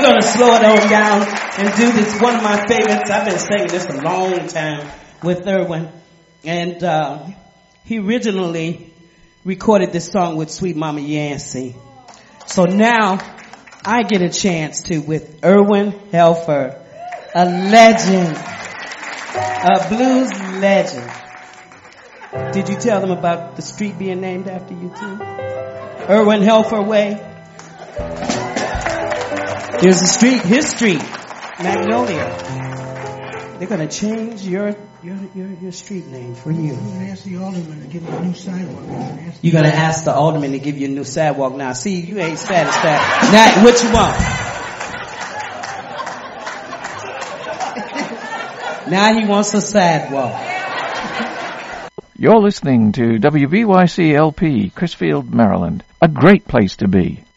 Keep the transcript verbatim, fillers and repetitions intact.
we're going to slow it on down and do this, one of my favorites. I've been singing this a long time with Irwin. And uh, he originally recorded this song with Sweet Mama Yancey. So now I get a chance to with Irwin Helfer, a legend, a blues legend. Did you tell them about the street being named after you too? Irwin Helfer Way. There's a street, his street, Magnolia. They're gonna change your your your, your street name for you. I'm gonna ask the alderman to give me a new sidewalk. You're gonna ask the alderman to give you a new sidewalk. Now, see, you ain't satisfied. Now, what you want? Now he wants a sidewalk. You're listening to W B Y C L P, Crisfield, Maryland. A great place to be.